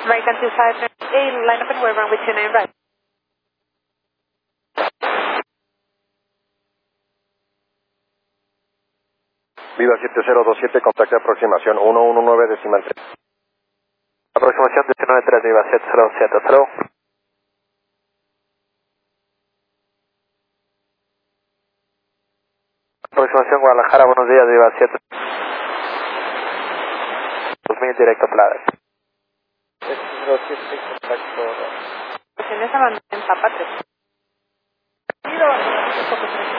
right until 5, line up and we're runway 29 right. Viva 7027, contacto de aproximación 119 decimal 3. Aproximación 193, Viva 7070. Aproximación Guadalajara, buenos días, Viva 7. 2000 directo Flades. 707, contacto. En esa banda en Papa 3.